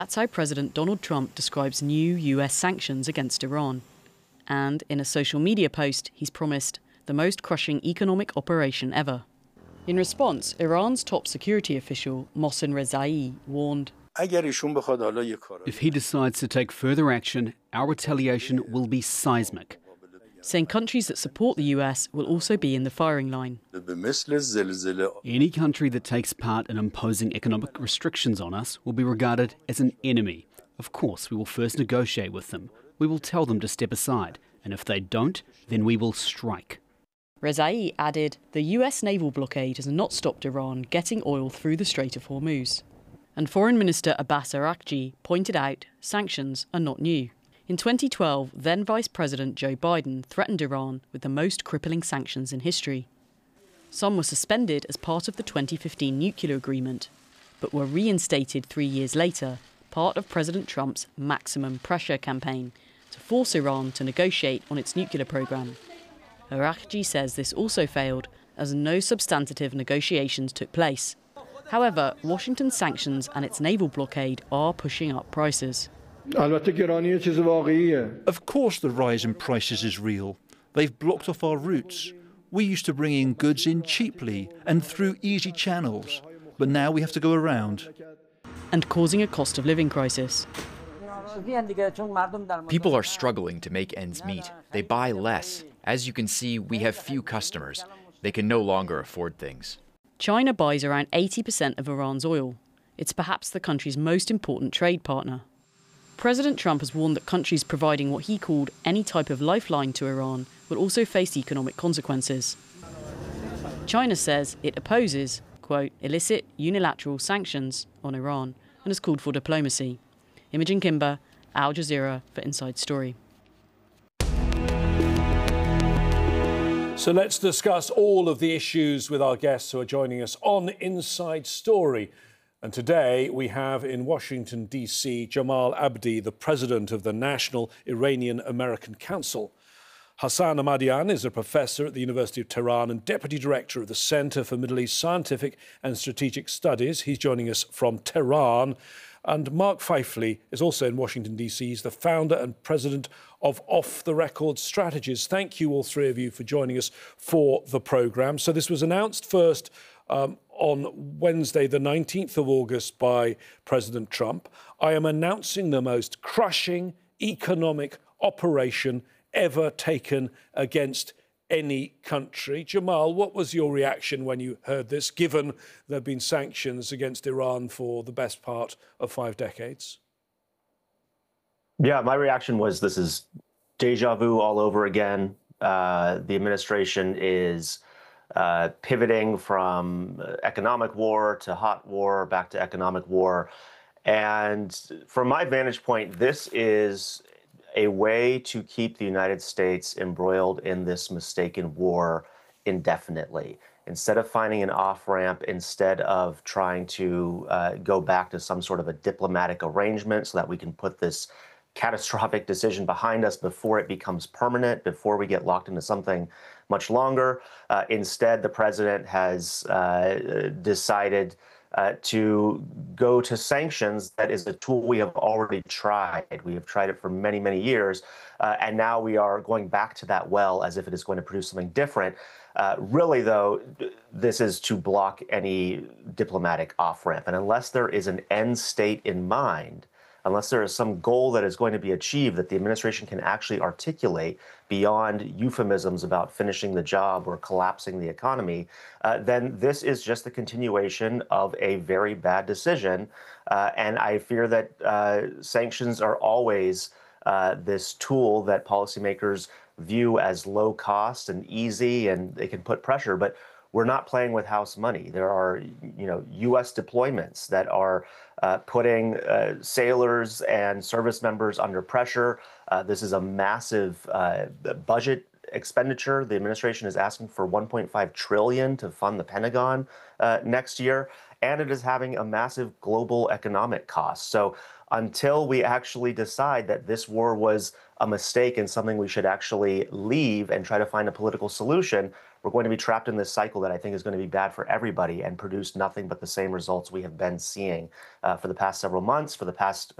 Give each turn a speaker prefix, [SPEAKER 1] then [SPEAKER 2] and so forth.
[SPEAKER 1] That's how President Donald Trump describes new US sanctions against Iran. And in a social media post, he's promised the most crushing economic operation ever. In response, Iran's top security official, Mohsen Rezai, warned,
[SPEAKER 2] if he decides to take further action, our retaliation will be seismic.
[SPEAKER 1] Saying countries that support the US will also be in the firing line.
[SPEAKER 2] Any country that takes part in imposing economic restrictions on us will be regarded as an enemy. Of course, we will first negotiate with them. We will tell them to step aside, and if they don't, then we will strike.
[SPEAKER 1] Rezai added, the US naval blockade has not stopped Iran getting oil through the Strait of Hormuz. And Foreign Minister Abbas Araghchi pointed out sanctions are not new. In 2012, then Vice President Joe Biden threatened Iran with the most crippling sanctions in history. Some were suspended as part of the 2015 nuclear agreement, but were reinstated 3 years later, part of President Trump's maximum pressure campaign to force Iran to negotiate on its nuclear program. Araghchi says this also failed, as no substantive negotiations took place. However, Washington's sanctions and its naval blockade are pushing up prices.
[SPEAKER 3] Of course the rise in prices is real. They've blocked off our routes. We used to bring in goods in cheaply and through easy channels, but now we have to go around.
[SPEAKER 1] And causing a cost of living crisis.
[SPEAKER 4] People are struggling to make ends meet. They buy less. As you can see, we have few customers. They can no longer afford things.
[SPEAKER 1] China buys around 80% of Iran's oil. It's perhaps the country's most important trade partner. President Trump has warned that countries providing what he called any type of lifeline to Iran will also face economic consequences. China says it opposes, quote, illicit unilateral sanctions on Iran and has called for diplomacy. Imogen Kimber, Al Jazeera for Inside Story.
[SPEAKER 5] So let's discuss all of the issues with our guests who are joining us on Inside Story. And today we have in Washington, D.C., Jamal Abdi, the president of the National Iranian-American Council. Hassan Ahmadian is a professor at the University of Tehran and deputy director of the Center for Middle East Scientific and Strategic Studies. He's joining us from Tehran. And Mark Feifley is also in Washington, D.C. He's the founder and president of Off the Record Strategies. Thank you, all three of you, for joining us for the programme. So this was announced first on Wednesday, the 19th of August, by President Trump. I am announcing the most crushing economic operation ever taken against any country. Jamal, what was your reaction when you heard this, given there have been sanctions against Iran for the best part of 5 decades?
[SPEAKER 6] Yeah, my reaction was this is deja vu all over again. The administration is pivoting from economic war to hot war, back to economic war. And from my vantage point, this is a way to keep the United States embroiled in this mistaken war indefinitely. Instead of finding an off-ramp, instead of trying to go back to some sort of a diplomatic arrangement so that we can put this catastrophic decision behind us before it becomes permanent, before we get locked into something much longer. Instead, the president has decided to go to sanctions. That is a tool we have already tried. We have tried it for many, many years. And now we are going back to that well as if it is going to produce something different. Really, though, this is to block any diplomatic off-ramp. And unless there is an end state in mind, unless there is some goal that is going to be achieved that the administration can actually articulate beyond euphemisms about finishing the job or collapsing the economy, then this is just the continuation of a very bad decision. And I fear that sanctions are always this tool that policymakers view as low cost and easy, and they can put pressure. But we're not playing with house money. There are, U.S. deployments that are putting sailors and service members under pressure. This is a massive budget expenditure. The administration is asking for $1.5 trillion to fund the Pentagon next year, and it is having a massive global economic cost. So until we actually decide that this war was a mistake and something we should actually leave and try to find a political solution, we're going to be trapped in this cycle that I think is going to be bad for everybody and produce nothing but the same results we have been seeing for the past several months, for the past